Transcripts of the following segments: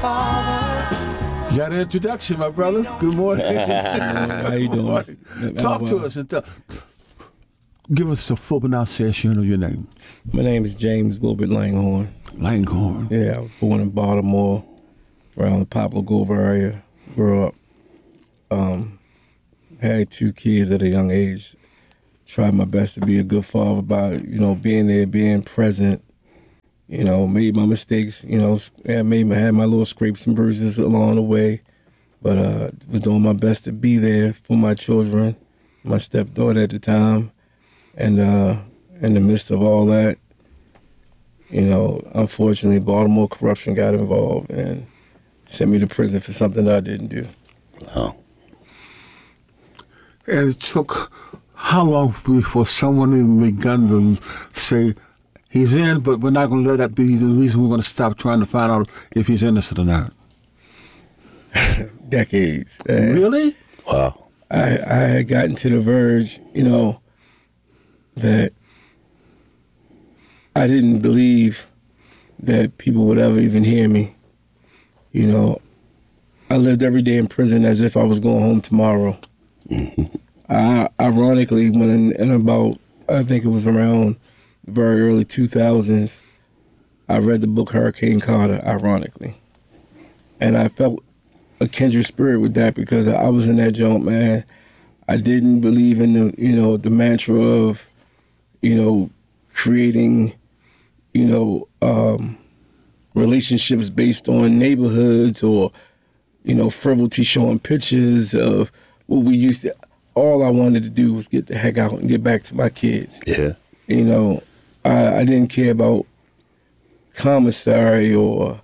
You got an introduction, my brother. Good morning. How you doing? Talk to us and give us the full pronunciation of your name. My name is James Wilbert Langhorne. Langhorne. Yeah, I was born in Baltimore, around the Poplar Grove area. Grew up. Had 2 kids at a young age. Tried my best to be a good father by, being there, being present. Made my mistakes, had my little scrapes and bruises along the way, but was doing my best to be there for my children, my stepdaughter at the time, and in the midst of all that, unfortunately, Baltimore corruption got involved and sent me to prison for something that I didn't do. Oh. And it took how long before someone even began to say, he's in, but we're not going to let that be the reason we're going to stop trying to find out if he's innocent or not? Decades. Really? Wow. I had gotten to the verge, that I didn't believe that people would ever even hear me. I lived every day in prison as if I was going home tomorrow. Ironically, when in about, I think it was around the very early 2000s, I read the book Hurricane Carter, ironically. And I felt a kindred spirit with that because I was in that joint, man. I didn't believe in the, the mantra of, creating, relationships based on neighborhoods or, frivolity showing pictures of what we used to. All I wanted to do was get the heck out and get back to my kids. Yeah. I didn't care about commissary or,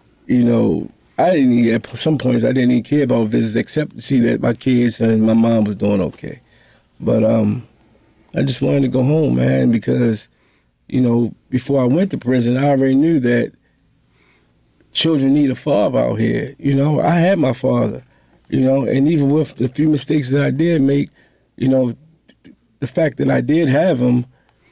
I didn't even, at some points I didn't even care about visits except to see that my kids and my mom was doing okay. But I just wanted to go home, man, because, before I went to prison, I already knew that children need a father out here. I had my father, and even with the few mistakes that I did make, the fact that I did have him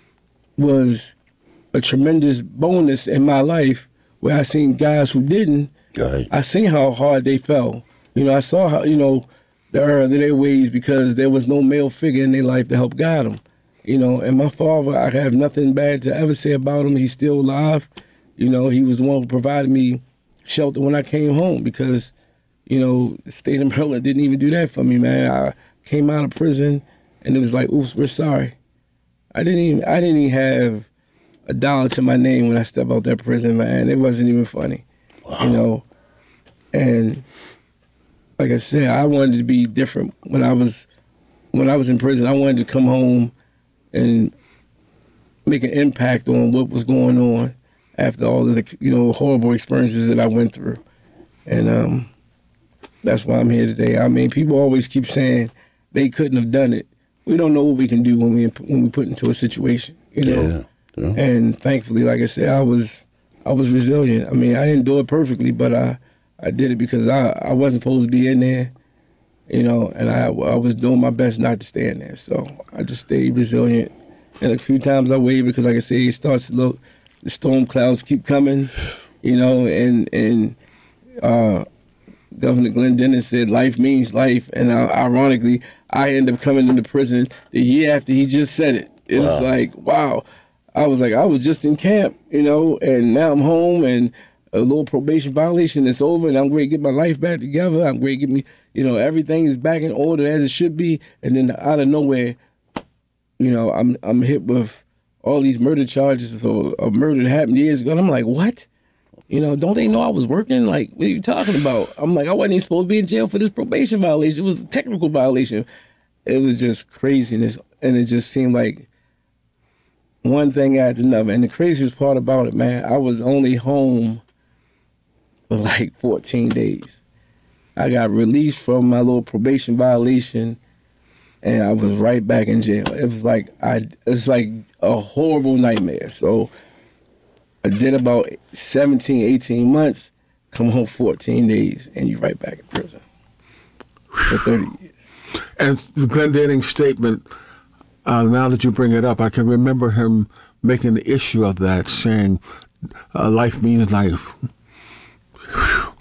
was a tremendous bonus in my life where I seen guys who didn't. Right. I seen how hard they fell. I saw how, the error of their ways because there was no male figure in their life to help guide them. And my father, I have nothing bad to ever say about him. He's still alive. He was the one who provided me shelter when I came home because, the state of Maryland didn't even do that for me, man. I came out of prison and it was like, oops, we're sorry. I didn't even have $1 to my name when I stepped out that prison, man. It wasn't even funny, Wow. And like I said, I wanted to be different when I was in prison. I wanted to come home and make an impact on what was going on after all of the horrible experiences that I went through, and that's why I'm here today. I mean, people always keep saying they couldn't have done it. We don't know what we can do when we put into a situation, Yeah. And thankfully, like I said, I was resilient. I mean, I didn't do it perfectly, but I did it because I wasn't supposed to be in there, and I was doing my best not to stay in there. So I just stayed resilient. And a few times I wavered because, like I said, it starts to look, the storm clouds keep coming, and Governor Glenn Dennis said life means life. And ironically, I ended up coming into prison the year after he just said it. It was like, wow. I was just in camp, and now I'm home and a little probation violation is over and I'm going to get my life back together. I'm going to get me, everything is back in order as it should be. And then out of nowhere, I'm hit with all these murder charges or a murder that happened years ago. And I'm like, what? Don't they know I was working? Like, what are you talking about? I'm like, I wasn't even supposed to be in jail for this probation violation. It was a technical violation. It was just craziness. And it just seemed like one thing after another. And the craziest part about it, man, I was only home for like 14 days. I got released from my little probation violation and I was right back in jail. It was like it's like a horrible nightmare. So I did about 17, 18 months, come home 14 days, and you're right back in prison for 30 years. And the Glendenning statement, now that you bring it up, I can remember him making the issue of that, saying life means life.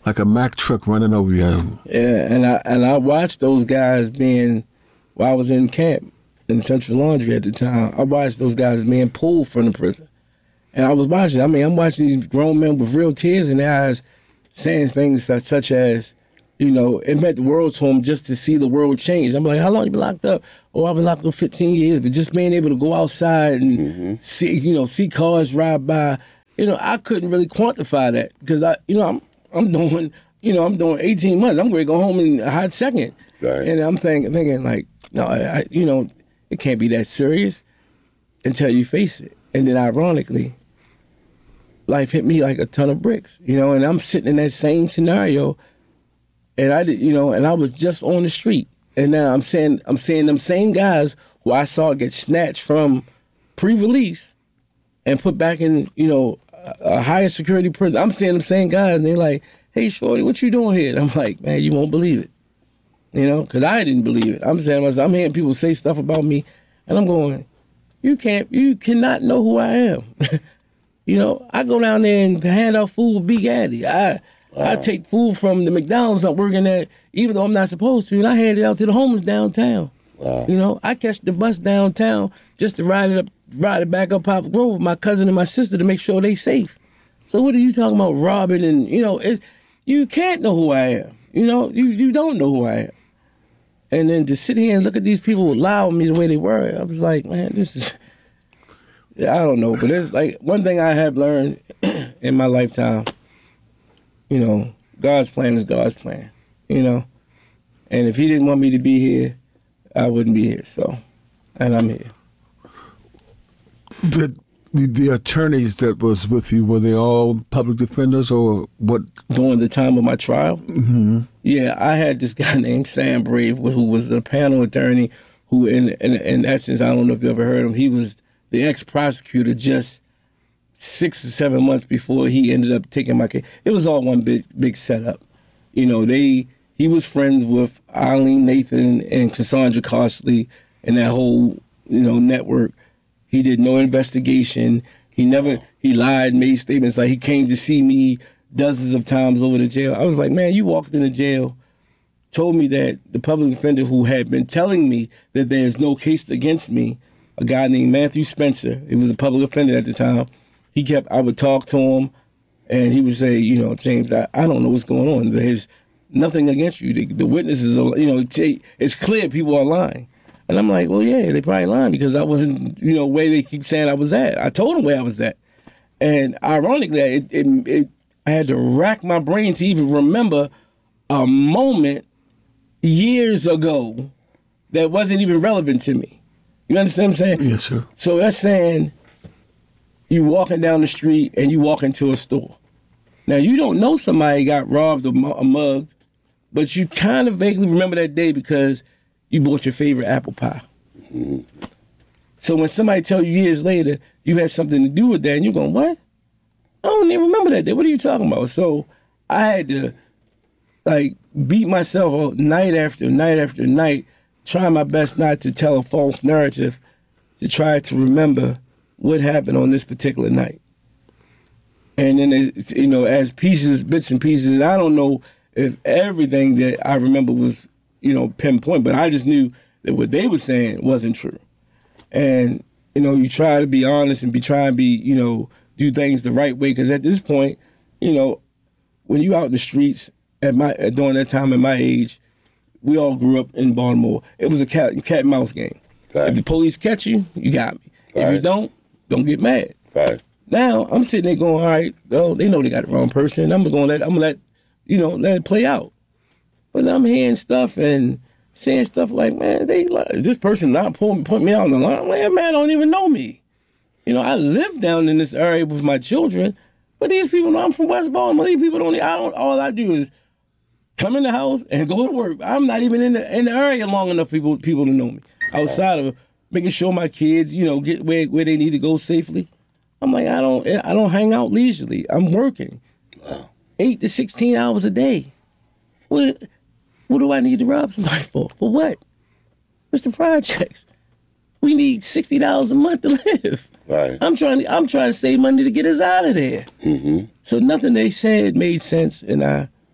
like a Mack truck running over you. Yeah, and I watched those guys while I was in camp in Central Laundry at the time. I watched those guys being pulled from the prison. And I was watching, I'm watching these grown men with real tears in their eyes saying things such as, it meant the world to them just to see the world change. I'm like, how long you been locked up? Oh, I've been locked up 15 years. But just being able to go outside and see cars ride by, I couldn't really quantify that because I'm doing 18 months. I'm going to go home in a hot second. Right. And I'm thinking like, no, it can't be that serious until you face it. And then ironically, life hit me like a ton of bricks, and I'm sitting in that same scenario. And I was just on the street. And now I'm seeing them same guys who I saw get snatched from pre-release and put back in, a higher security prison. I'm seeing them same guys and they're like, hey, shorty, what you doing here? And I'm like, man, you won't believe it. Because I didn't believe it. I'm saying to myself, I'm hearing people say stuff about me and I'm going, you cannot know who I am. I go down there and hand out food with Big Addy. I take food from the McDonald's I'm working at, even though I'm not supposed to, and I hand it out to the homeless downtown. Wow. I catch the bus downtown just to ride it back up Pop Grove with my cousin and my sister to make sure they safe. So what are you talking about robbing and, you can't know who I am. You don't know who I am. And then to sit here and look at these people allow me the way they were, I was like, man, this is, I don't know. But it's like one thing I have learned in my lifetime, God's plan is God's plan, and if he didn't want me to be here, I wouldn't be here. So, and I'm here. The attorneys that was with you, were they all public defenders or what? During the time of my trial? Mm-hmm. Yeah, I had this guy named Sam Brave, who was a panel attorney who, in essence, I don't know if you ever heard him, he was the ex-prosecutor just 6 or 7 months before he ended up taking my case. It was all one big setup. He was friends with Eileen Nathan and Cassandra Costley and that whole, network. He did no investigation. He lied, made statements like he came to see me dozens of times over the jail. I was like, man, you walked into jail, told me that the public defender who had been telling me that there's no case against me, a guy named Matthew Spencer, he was a public offender at the time, I would talk to him, and he would say, James, I don't know what's going on. There's nothing against you. The witnesses are, it's clear people are lying. And I'm like, well, yeah, they probably lying because I wasn't, where they keep saying I was at. I told them where I was at. And ironically, I had to rack my brain to even remember a moment years ago that wasn't even relevant to me. You understand what I'm saying? Yes, sir. So that's saying you walking down the street and you walk into a store. Now, you don't know somebody got robbed or mugged, but you kind of vaguely remember that day because you bought your favorite apple pie. Mm-hmm. So when somebody tell you years later you had something to do with that, and you're going, what? I don't even remember that day. What are you talking about? So I had to beat myself up night after night after night, try my best not to tell a false narrative, to try to remember what happened on this particular night. And then, as bits and pieces, and I don't know if everything that I remember was, pinpoint, but I just knew that what they were saying wasn't true. And, you try to be honest and do things the right way, because at this point, when you out in the streets during that time at my age, we all grew up in Baltimore. It was a cat and mouse game. Right. If the police catch you, you got me. Right. If you don't get mad. Right. Now I'm sitting there going, all right, well, they know they got the wrong person. I'm gonna let it play out. But I'm hearing stuff and saying stuff like, man, this person not put me out on the line. I'm like, man, don't even know me. I live down in this area with my children, but these people know I'm from West Baltimore. These people all I do is come in the house and go to work. I'm not even in the area long enough for people to know me. Outside of making sure my kids, get where they need to go safely. I'm like, I don't hang out leisurely. I'm working 8 to 16 hours a day. What do I need to rob somebody for? For what? It's the projects. We need $60 a month to live. Right. I'm trying to save money to get us out of there. Mm-hmm. So nothing they said made sense, and I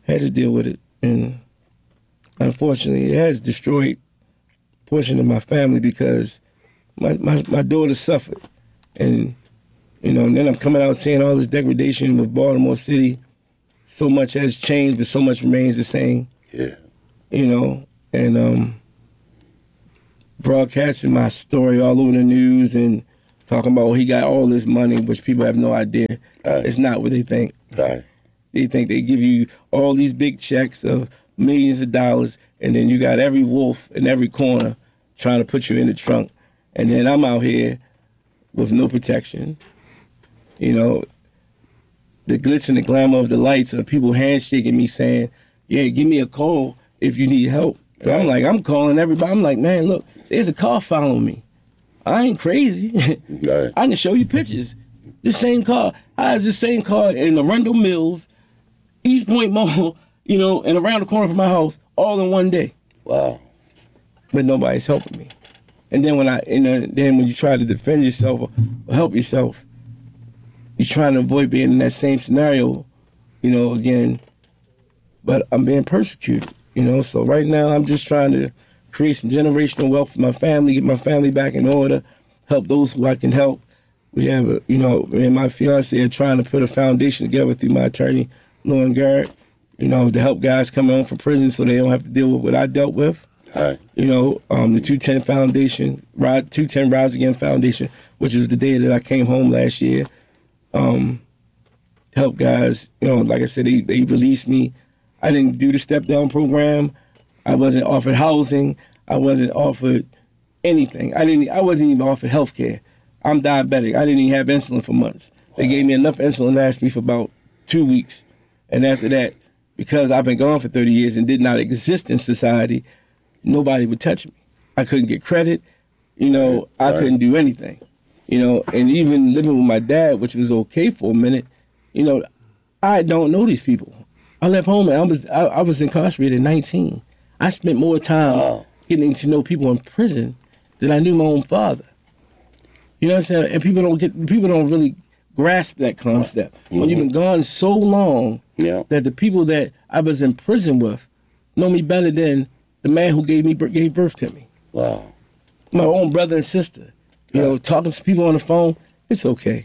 had to deal with it. And unfortunately, it has destroyed a portion of my family because my daughter suffered. And, and then I'm coming out seeing all this degradation with Baltimore City. So much has changed, but so much remains the same. Yeah. And broadcasting my story all over the news and talking about he got all this money, which people have no idea. Right. It's not what they think. Right. They think they give you all these big checks of millions of dollars, and then you got every wolf in every corner trying to put you in the trunk. And then I'm out here with no protection. The glitz and the glamour of the lights of people handshaking me saying, yeah, give me a call if you need help. But I'm calling everybody. I'm like, man, look, there's a car following me. I ain't crazy. Right. I can show you pictures. This same car. I has this same car in Arundel Mills, East Point Mall, and around the corner from my house, all in one day. Wow. But nobody's helping me. And then when you try to defend yourself or help yourself, you're trying to avoid being in that same scenario, again. But I'm being persecuted, So right now I'm just trying to create some generational wealth for my family, get my family back in order, help those who I can help. We have me and my fiance are trying to put a foundation together through my attorney, Lauren Garrett, to help guys come home from prison so they don't have to deal with what I dealt with. Right. The 210 Foundation, 210 Rise Again Foundation, which was the day that I came home last year. Help guys, like I said, they released me. I didn't do the step down program. I wasn't offered housing. I wasn't offered anything. I wasn't even offered health care. I'm diabetic. I didn't even have insulin for months. They gave me enough insulin to last me for about 2 weeks. And after that, because I've been gone for 30 years and did not exist in society, nobody would touch me. I couldn't get credit. I couldn't do anything. And even living with my dad, which was okay for a minute, I don't know these people. I left home and I was incarcerated at 19. I spent more time getting to know people in prison than I knew my own father. You know what I'm saying? And people don't really grasp that concept. When you've been gone so long that the people that I was in prison with know me better than the man who gave birth to me. Wow. My own brother and sister. Talking to people on the phone, it's okay.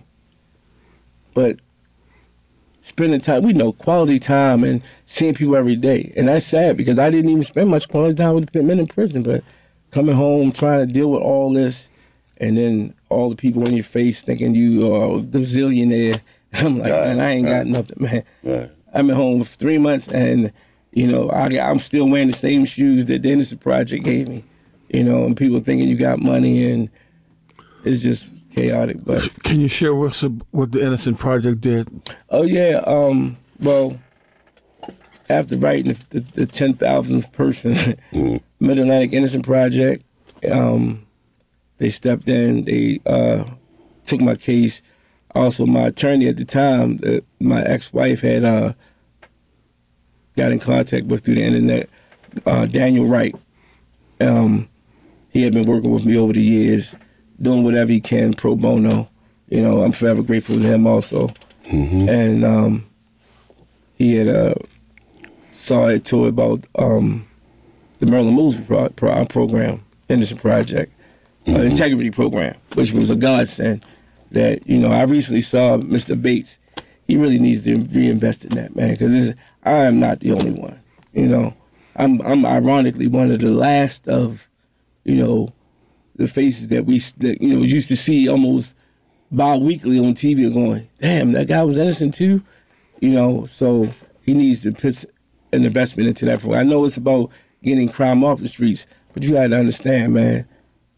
But spending time, quality time and seeing people every day. And that's sad because I didn't even spend much quality time with men in prison, but coming home, trying to deal with all this, and then all the people in your face thinking you are a gazillionaire. I'm like, man, I ain't got nothing, man. Right. I've been home for 3 months and, I'm still wearing the same shoes that the Innocent Project gave me. And people thinking you got money and it's just chaotic. But can you share with us what the Innocent Project did? Oh yeah, well, after writing the 10,000th person, Mid-Atlantic Innocent Project, they stepped in. They took my case. Also, my attorney at the time, my ex-wife had got in contact with through the internet, Daniel Wright. He had been working with me over the years, doing whatever he can pro bono. I'm forever grateful to him also. Mm-hmm. And he had saw it to about the Marilyn Mosley program, Innocent Project, integrity program, which was a godsend. That I recently saw Mr. Bates. He really needs to reinvest in that, man, because I am not the only one. I'm ironically one of the last of the faces that we used to see almost bi-weekly on TV going, damn, that guy was innocent too. So he needs to put an investment into that program. I know it's about getting crime off the streets, but you got to understand, man,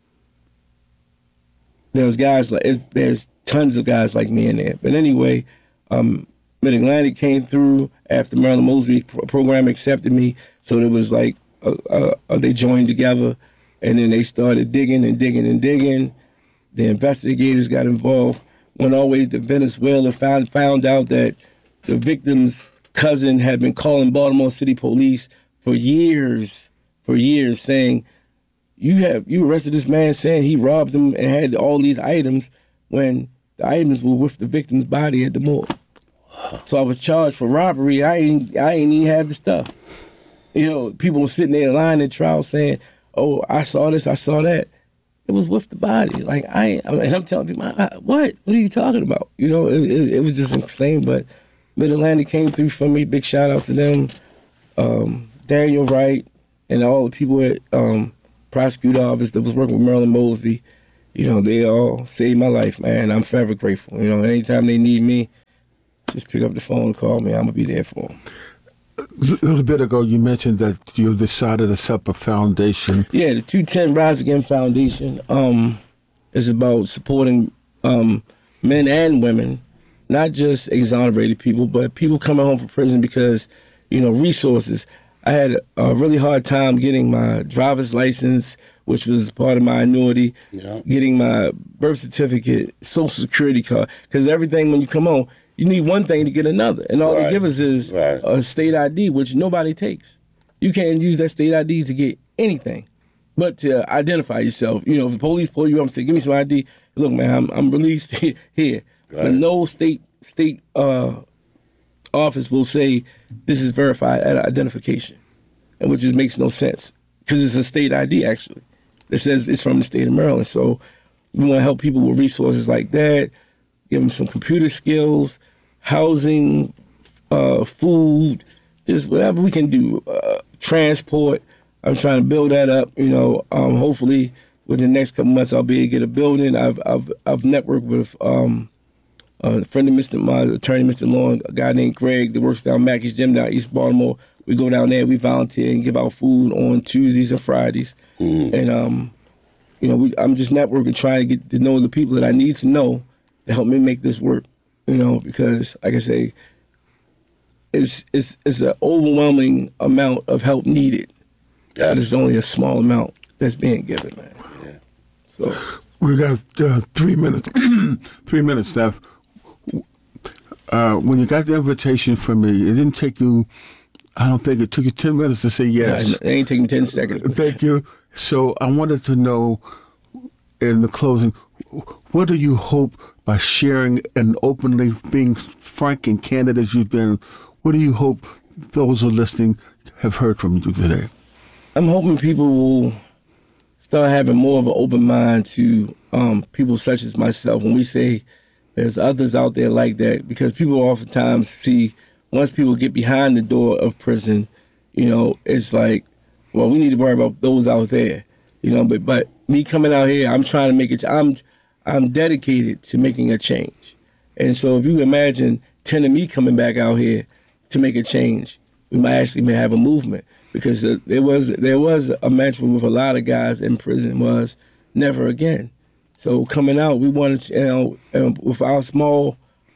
there's tons of guys like me in there. But anyway, Mid-Atlantic came through after Marilyn Mosley program accepted me. So it was like they joined together, and then they started digging and digging and digging. The investigators got involved. Went all the way to Venezuela, found out that the victim's cousin had been calling Baltimore City police for years, saying, you arrested this man saying he robbed him and had all these items when the items were with the victim's body at the morgue. So I was charged for robbery. I ain't even have the stuff. You know, people were sitting there lying in trial saying, "Oh, I saw this, I saw that." It was with the body. Like and I'm telling people, what? What are you talking about? You know, it was just insane. But Mid-Atlantic came through for me. Big shout out to them, Daniel Wright, and all the people at prosecutor office that was working with Marilyn Mosby. You know, they all saved my life, man. I'm forever grateful. You know, anytime they need me, just pick up the phone and call me. I'm gonna be there for them. A little bit ago, you mentioned that you decided to set up a foundation. Yeah, the 210 Rise Again Foundation is about supporting men and women, not just exonerated people, but people coming home from prison because, you know, resources. I had a really hard time getting my driver's license, which was part of my annuity, getting my birth certificate, social security card, because everything when you come home, you need one thing to get another. And all they give us is a state ID, which nobody takes. You can't use that state ID to get anything but to identify yourself. You know, if the police pull you up and say, "Give me some ID," look, man, I'm released here. But no state office will say this is verified identification, and which just makes no sense because it's a state ID, actually, that says it's from the state of Maryland. So we want to help people with resources like that, give them some computer skills, housing, food, just whatever we can do, transport. I'm trying to build that up. You know, hopefully within the next couple months I'll be able to get a building. I've networked with a friend of my attorney, Mr. Long, a guy named Greg that works down Mackey's Gym down East Baltimore. We go down there, we volunteer and give out food on Tuesdays and Fridays. And you know, I'm just networking, trying to get to know the people that I need to know to help me make this work. You know, because like I say, it's an overwhelming amount of help needed. But it's only a small amount that's being given, man. Yeah. So we got 3 minutes. 3 minutes, Steph. When you got the invitation from me, it didn't take you. I don't think it took you 10 minutes to say yes. Yeah, it ain't taking 10 seconds. Thank you. So I wanted to know, in the closing, what do you hope by sharing and openly being frank and candid as you've been, what do you hope those who are listening have heard from you today? I'm hoping people will start having more of an open mind to people such as myself when we say there's others out there like that, because people oftentimes see once people get behind the door of prison, you know, it's like, well, we need to worry about those out there, you know, but me coming out here, I'm trying to make it, I'm dedicated to making a change. And so if you imagine 10 of me coming back out here to make a change, we might actually have a movement. Because there was a mantra with a lot of guys in prison was never again. So coming out, we wanted, you know, with our small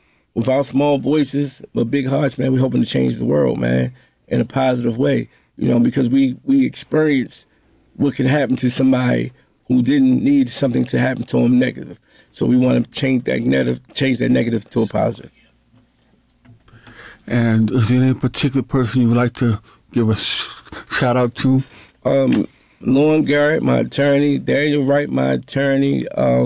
voices, but big hearts, man, we're hoping to change the world, man, in a positive way. You know, because we experienced what can happen to somebody who didn't need something to happen to them negative. So we want to change that negative to a positive. And is there any particular person you would like to give a shout out to? Lauren Garrett, my attorney, Daniel Wright, my attorney,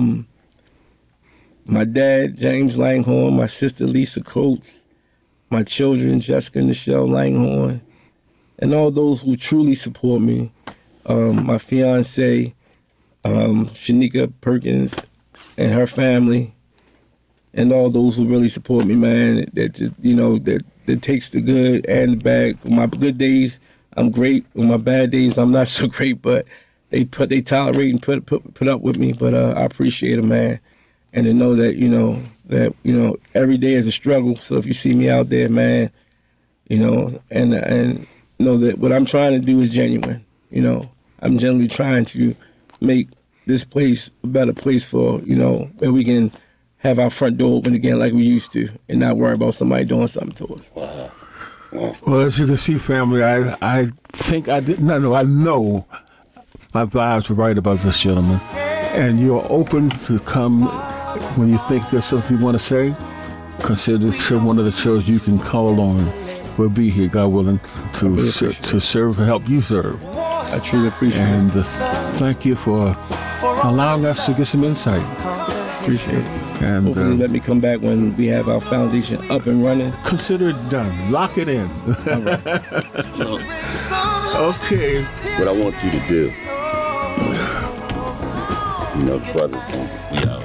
my dad, James Langhorne, my sister, Lisa Coates, my children, Jessica and Nichelle Langhorne, and all those who truly support me, my fiance, Shanika Perkins and her family, and all those who really support me, man, that, you know, that takes the good and the bad. On my good days, I'm great. On my bad days, I'm not so great, but they tolerate and put up with me. But I appreciate them, man. And to know that, you know, every day is a struggle. So if you see me out there, man, you know, and know that what I'm trying to do is genuine. You know, I'm genuinely trying to make this place a better place for, you know, where we can have our front door open again like we used to and not worry about somebody doing something to us. Wow. Well, as you can see, family, I think I didn't know. I know my vibes were right about this gentleman. And you're open to come when you think there's something you want to say. Consider one of the shows you can call on. We'll be here, God willing, to serve and help you serve. I truly appreciate it. And thank you for allowing us to get some insight. Appreciate it. And hopefully let me come back when we have our foundation up and running. consider it done. Lock it in. All right. So, Okay. what I want you to do, you know, brothers, yeah.